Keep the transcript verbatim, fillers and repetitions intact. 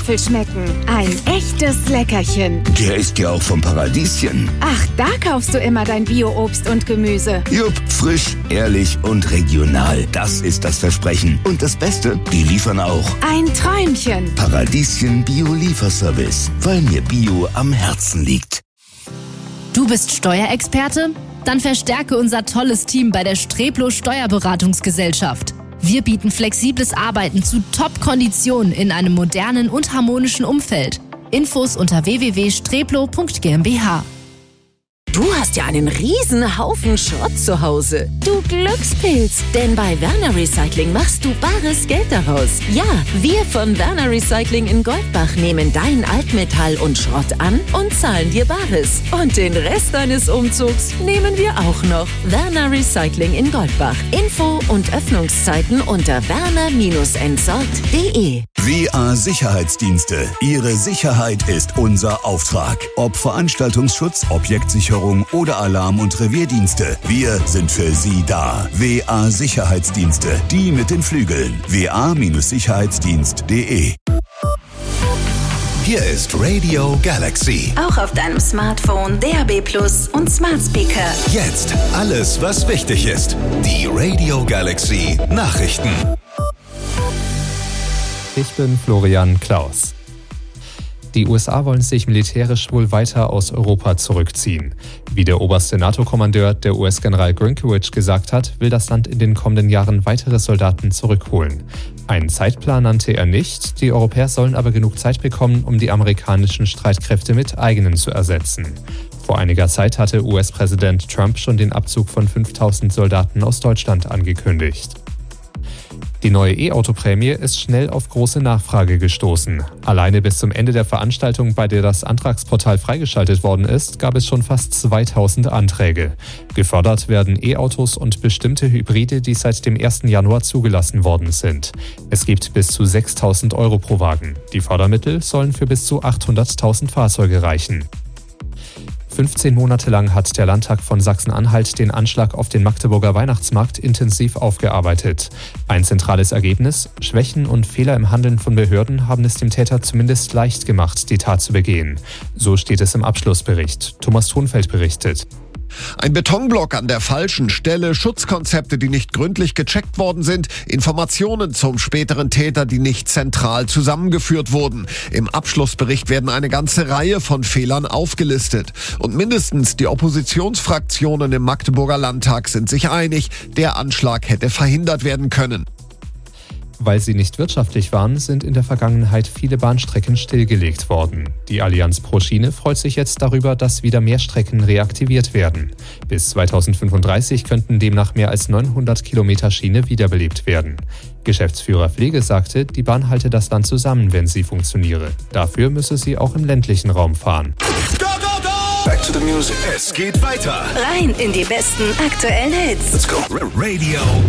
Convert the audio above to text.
Apfel schmecken. Ein echtes Leckerchen. Der ist ja auch vom Paradieschen. Ach, da kaufst du immer dein Bio-Obst und Gemüse. Jupp, frisch, ehrlich und regional. Das ist das Versprechen. Und das Beste, die liefern auch. Ein Träumchen. Paradieschen Bio-Lieferservice, weil mir Bio am Herzen liegt. Du bist Steuerexperte? Dann verstärke unser tolles Team bei der Streplo Steuerberatungsgesellschaft. Wir bieten flexibles Arbeiten zu Top-Konditionen in einem modernen und harmonischen Umfeld. Infos unter w w w punkt streplo punkt g m b h. Du hast ja einen riesen Haufen Schrott zu Hause. Du Glückspilz, denn bei Werner Recycling machst du bares Geld daraus. Ja, wir von Werner Recycling in Goldbach nehmen dein Altmetall und Schrott an und zahlen dir Bares. Und den Rest deines Umzugs nehmen wir auch noch. Werner Recycling in Goldbach. Info und Öffnungszeiten unter werner Bindestrich entsorgt punkt de. W A Sicherheitsdienste. Ihre Sicherheit ist unser Auftrag. Ob Veranstaltungsschutz, Objektsicherung oder Alarm- und Revierdienste. Wir sind für Sie da. W A Sicherheitsdienste. Die mit den Flügeln. w a Sicherheitsdienst punkt de. Hier ist Radio Galaxy. Auch auf deinem Smartphone, D A B Plus und Smart Speaker. Jetzt alles, was wichtig ist. Die Radio Galaxy Nachrichten. Ich bin Florian Klaus. Die U S A wollen sich militärisch wohl weiter aus Europa zurückziehen. Wie der oberste NATO-Kommandeur, der U S-General Grynkewicz, gesagt hat, will das Land in den kommenden Jahren weitere Soldaten zurückholen. Einen Zeitplan nannte er nicht, die Europäer sollen aber genug Zeit bekommen, um die amerikanischen Streitkräfte mit eigenen zu ersetzen. Vor einiger Zeit hatte U S-Präsident Trump schon den Abzug von fünftausend Soldaten aus Deutschland angekündigt. Die neue E-Auto-Prämie ist schnell auf große Nachfrage gestoßen. Alleine bis zum Ende der Veranstaltung, bei der das Antragsportal freigeschaltet worden ist, gab es schon fast zweitausend Anträge. Gefördert werden E-Autos und bestimmte Hybride, die seit dem ersten Januar zugelassen worden sind. Es gibt bis zu sechstausend Euro pro Wagen. Die Fördermittel sollen für bis zu achthunderttausend Fahrzeuge reichen. fünfzehn Monate lang hat der Landtag von Sachsen-Anhalt den Anschlag auf den Magdeburger Weihnachtsmarkt intensiv aufgearbeitet. Ein zentrales Ergebnis: Schwächen und Fehler im Handeln von Behörden haben es dem Täter zumindest leicht gemacht, die Tat zu begehen. So steht es im Abschlussbericht. Thomas Thonfeld berichtet. Ein Betonblock an der falschen Stelle, Schutzkonzepte, die nicht gründlich gecheckt worden sind, Informationen zum späteren Täter, die nicht zentral zusammengeführt wurden. Im Abschlussbericht werden eine ganze Reihe von Fehlern aufgelistet. Und mindestens die Oppositionsfraktionen im Magdeburger Landtag sind sich einig, der Anschlag hätte verhindert werden können. Weil sie nicht wirtschaftlich waren, sind in der Vergangenheit viele Bahnstrecken stillgelegt worden. Die Allianz pro Schiene freut sich jetzt darüber, dass wieder mehr Strecken reaktiviert werden. Bis zweitausendfünfunddreißig könnten demnach mehr als neunhundert Kilometer Schiene wiederbelebt werden. Geschäftsführer Pflege sagte, die Bahn halte das Land zusammen, wenn sie funktioniere. Dafür müsse sie auch im ländlichen Raum fahren. Go, go, go! Back to the music. Es geht weiter. Rein in die besten aktuellen Hits. Let's go. Radio